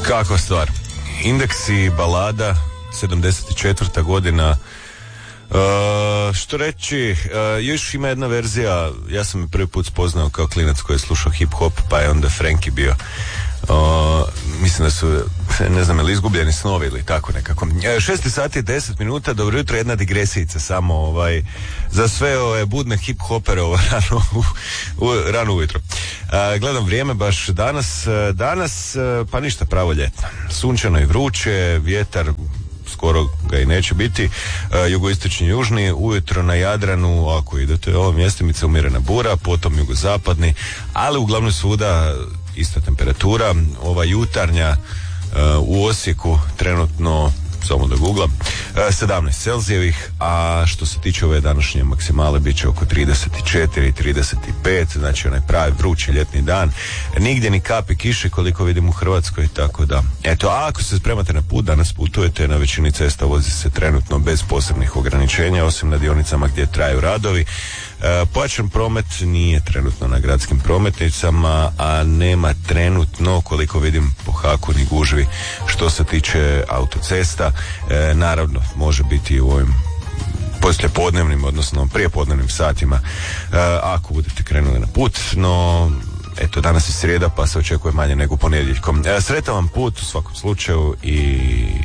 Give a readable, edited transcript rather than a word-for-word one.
Kakva stvar. Indeksi balada, 74. godina. Što reći, još ima jedna verzija, ja sam je prvi put spoznao kao klinac koji je slušao hip-hop, pa je onda Frankie bio. Mislim da su, ne znam, ili izgubljeni snovi ili tako nekako. 6 sati 10 minuta, dobro jutro, jedna digresija samo za sve ove budne hip-hopere rano ujutro. Gledam vrijeme baš danas, pa ništa, pravo ljetno. Sunčano i vruće, vjetar skoro ga i neće biti, jugoistočni južni, ujutro na Jadranu, ako idete ovom mjestimica, umjerena bura, potom jugozapadni, ali uglavnom svuda ista temperatura. Ova jutarnja u Osijeku trenutno, samo da googlam, 17 Celzijevih, a što se tiče ove današnje maksimale bit će oko 34 i 35, znači onaj pravi vrući ljetni dan, nigdje ni kapi kiše koliko vidim u Hrvatskoj, tako da eto, a ako se spremate na put, danas putujete, na većini cesta vozi se trenutno bez posebnih ograničenja, osim na dionicama gdje traju radovi. Pojačan promet nije trenutno na gradskim prometnicama, a nema trenutno, koliko vidim po Haku, ni gužvi što se tiče autocesta. Naravno, može biti u ovim poslijepodnevnim, odnosno prijepodnevnim satima ako budete krenuli na put, no eto, danas je srijeda pa se očekuje manje nego ponedjeljkom. Sretan vam put u svakom slučaju i